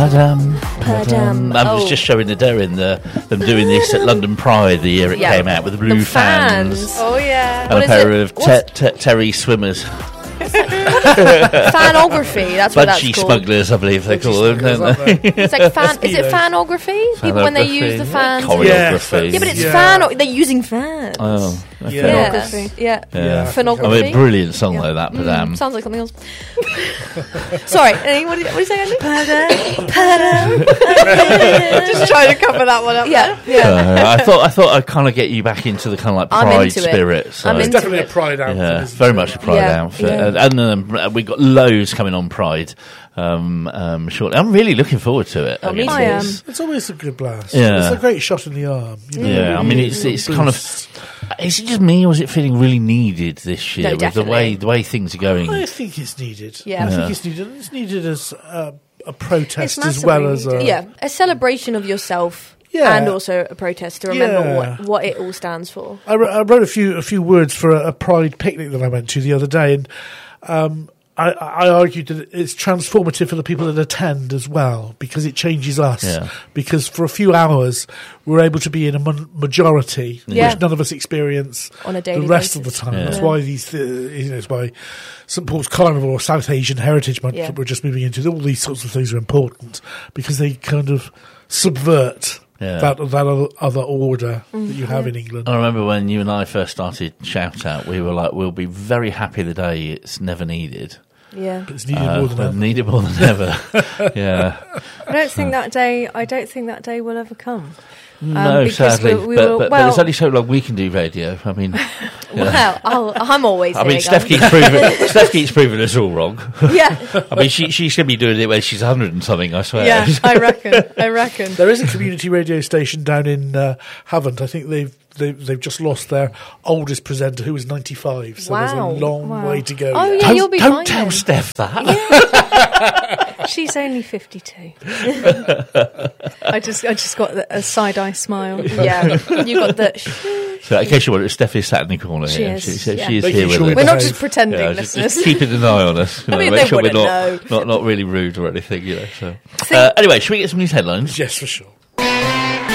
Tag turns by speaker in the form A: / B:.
A: I was just showing Darren them doing this at London Pride the year it came out with the blue fans.
B: Oh yeah,
A: And a pair of Terry swimmers.
B: Fanography, that's what that's
A: Budgie
B: called.
A: smugglers, I believe they call them, don't they?
B: It's like is it fanography? People when they use the fans.
A: Choreography.
B: Yeah, but it's they're using fans.
A: Oh, okay.
B: Yeah. Fanography.
A: I mean, a brilliant song though, that Padam.
B: Sounds like something else. Sorry, what do you say, Andy? Just trying to cover that one up. Yeah.
A: I thought I'd kind of get you back into the kind of like Pride spirit. So.
C: It's definitely a Pride outfit.
A: Yeah, very much a Pride outfit. And we've got loads coming on Pride shortly. I'm really looking forward to it.
B: I am.
C: It's always a good blast.
A: Yeah.
C: It's a great shot in the arm.
A: I mean, it's kind of... Is it just me, or is it feeling really needed this year with the way things are going?
C: I think it's needed.
B: Yeah.
C: I think it's needed. It's needed as a protest as well as
B: a celebration of yourself. Yeah. And also a protest to remember what it all stands for.
C: I wrote a few words for a Pride picnic that I went to the other day, and I argued that it's transformative for the people that attend as well, because it changes us. Yeah. Because for a few hours, we're able to be in a majority, which none of us experience
B: on a daily
C: the rest
B: basis.
C: of the time. Yeah. That's why it's why St Paul's Carnival or South Asian Heritage Month that we're just moving into. All these sorts of things are important because they kind of subvert that other order that you have in England.
A: I remember when you and I first started Shout Out, we were like, we'll be very happy the day it's never needed.
B: Yeah,
C: but it's needed more than ever.
A: Needed more than ever. Yeah.
D: I don't think that day will ever come.
A: No, sadly. But there's only so long we can do radio. I mean,
B: well, I'm always.
A: I mean, Steph keeps proving us all wrong.
B: Yeah.
A: I mean, she's going to be doing it when she's 100 and something, I swear.
D: Yeah, I reckon.
C: There is a community radio station down in Havant. I think they've just lost their oldest presenter, who was 95. So there's a long way to go.
B: Oh yeah, you'll be fine.
A: Don't tell Steph that.
D: Yeah. She's only 52. I just got a side-eye smile.
B: Yeah, you got the...
A: So in case you wonder, Steph is sat in the corner
D: she
A: here.
D: Is.
A: She is here with us.
D: We're not just pretending, listeners.
A: Just keeping an eye on us. Make sure we're not really rude or anything. So. Anyway, should we get some news headlines?
C: Yes, for sure.